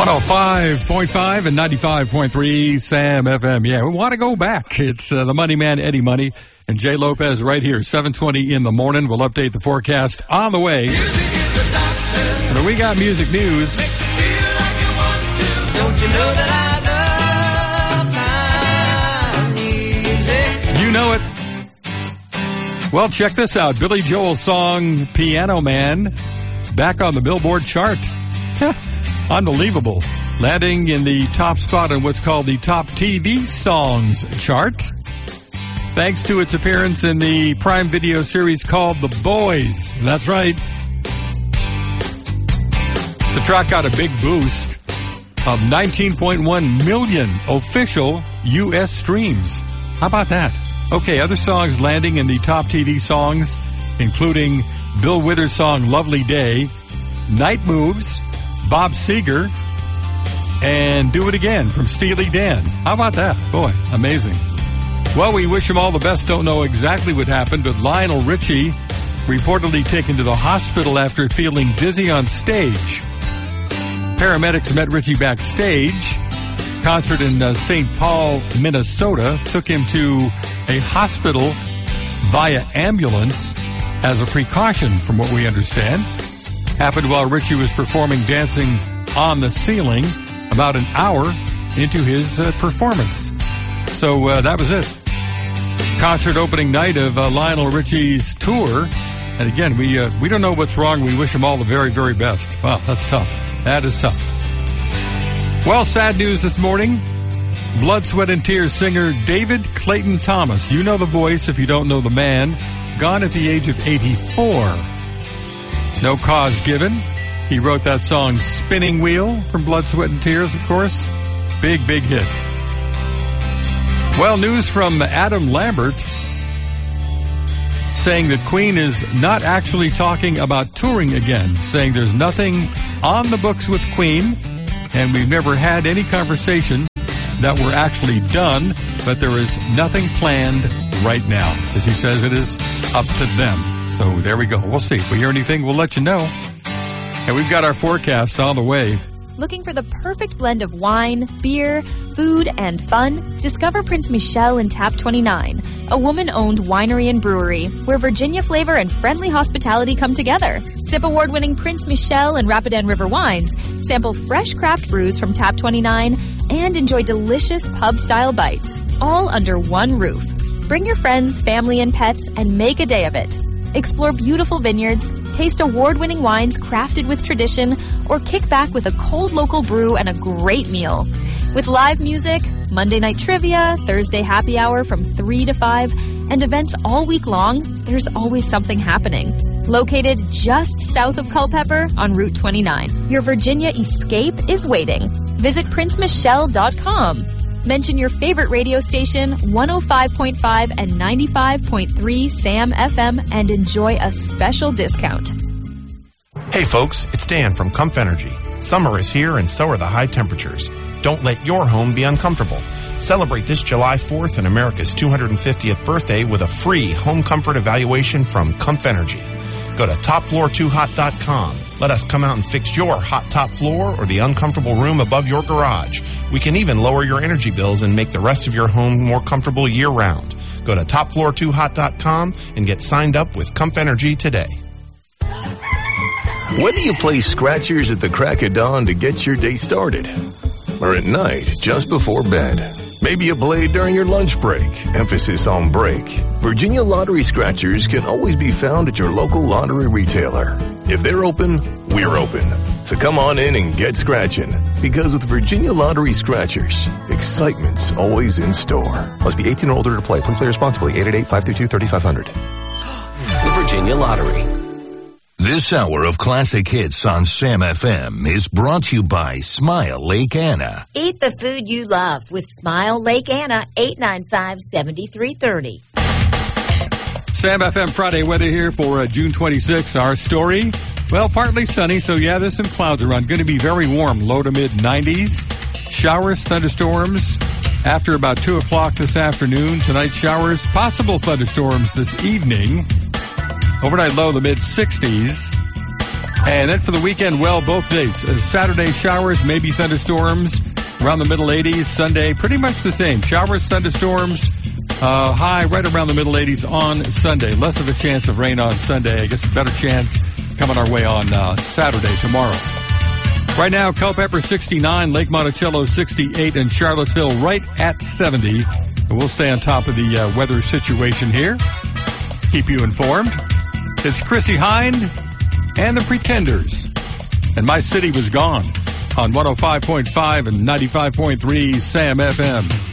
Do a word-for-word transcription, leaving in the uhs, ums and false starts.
one oh five point five and ninety-five point three Sam F M. Yeah, we want to go back. It's uh, the Money Man, Eddie Money, and Jay Lopez right here, seven twenty in the morning. We'll update the forecast on the way. But we got music news. Don't you know that I love my music? You know it. Well, check this out. Billy Joel's song, Piano Man, back on the Billboard chart. Unbelievable. Landing in the top spot on what's called the Top T V Songs chart. Thanks to its appearance in the Prime Video series called The Boys. That's right. The track got a big boost of nineteen point one million official U S streams. How about that? Okay, other songs landing in the top T V songs, including Bill Withers' song Lovely Day, Night Moves, Bob Seger, and Do It Again from Steely Dan. How about that? Boy, amazing. Well, we wish him all the best. Don't know exactly what happened, but Lionel Richie reportedly taken to the hospital after feeling dizzy on stage. Paramedics met Richie backstage. Concert in uh, Saint Paul, Minnesota, took him to a hospital via ambulance as a precaution, from what we understand. Happened while Richie was performing Dancing on the Ceiling about an hour into his uh, performance. So uh, that was it. Concert opening night of uh, Lionel Richie's tour. And again, we uh, we don't know what's wrong. We wish him all the very, very best. Wow, that's tough. That is tough. Well, sad news this morning. Blood, Sweat, and Tears singer David Clayton Thomas. You know the voice if you don't know the man. Gone at the age of eighty-four. No cause given. He wrote that song Spinning Wheel from Blood, Sweat, and Tears, of course. Big, big hit. Well, news from Adam Lambert saying that Queen is not actually talking about touring again, saying there's nothing on the books with Queen, and we've never had any conversation that were actually done, but there is nothing planned right now. As he says, it is up to them. So there we go. We'll see. If we hear anything, we'll let you know. And we've got our forecast on the way. Looking for the perfect blend of wine, beer, food, and fun? Discover Prince Michel in Tap twenty-nine, a woman-owned winery and brewery where Virginia flavor and friendly hospitality come together. Sip award-winning Prince Michel and Rapidan River wines, sample fresh craft brews from Tap twenty-nine, and enjoy delicious pub-style bites, all under one roof. Bring your friends, family, and pets and make a day of it. Explore beautiful vineyards, taste award-winning wines crafted with tradition, or kick back with a cold local brew and a great meal. With live music, Monday night trivia, Thursday happy hour from three to five, and events all week long, there's always something happening. Located just south of Culpeper on Route twenty-nine, your Virginia escape is waiting. Visit prince michel dot com. Mention your favorite radio station, one oh five point five and ninety-five point three Sam F M, and enjoy a special discount. Hey folks, it's Dan from Comf Energy. Summer is here and so are the high temperatures. Don't let your home be uncomfortable. Celebrate this July fourth and America's two hundred fiftieth birthday with a free home comfort evaluation from Comf Energy. Go to top floor two hot dot com. Let us come out and fix your hot top floor or the uncomfortable room above your garage. We can even lower your energy bills and make the rest of your home more comfortable year-round. Go to top floor two hot dot com and get signed up with Comf Energy today. When do you play scratchers at the crack of dawn to get your day started? Or at night, just before bed? Maybe a blade during your lunch break. Emphasis on break. Virginia Lottery Scratchers can always be found at your local lottery retailer. If they're open, we're open. So come on in and get scratching. Because with Virginia Lottery Scratchers, excitement's always in store. Must be eighteen or older to play. Please play responsibly. eight eight eight, five three two, three five zero zero. The Virginia Lottery. This hour of classic hits on Sam F M is brought to you by Smile Lake Anna. Eat the food you love with Smile Lake Anna, eight nine five, seven three three zero. Sam F M Friday weather here for uh, June twenty-sixth. Our story, well, partly sunny, so yeah, there's some clouds around. Going to be very warm, low to mid nineties. Showers, thunderstorms after about two o'clock this afternoon. Tonight, showers, possible thunderstorms this evening. Overnight low, the mid sixties. And then for the weekend, well, both days. Uh, Saturday, showers, maybe thunderstorms, around the middle eighties. Sunday, pretty much the same. Showers, thunderstorms, uh, high right around the middle eighties on Sunday. Less of a chance of rain on Sunday. I guess a better chance coming our way on uh, Saturday, tomorrow. Right now, Culpeper sixty-nine, Lake Monticello sixty-eight, and Charlottesville right at seventy. And we'll stay on top of the uh, weather situation here. Keep you informed. It's Chrissy Hind and the Pretenders. And My City Was Gone on one oh five point five and ninety-five point three Sam F M.